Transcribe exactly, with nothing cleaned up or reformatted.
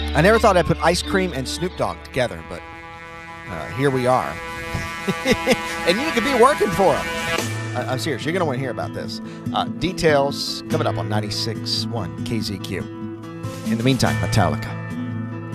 I never thought I'd put ice cream and Snoop Dogg together, but uh, here we are. And you could be working for them. I- I'm serious. You're going to want to hear about this. Uh, details coming up on ninety-six point one K Z Q. In the meantime, Metallica.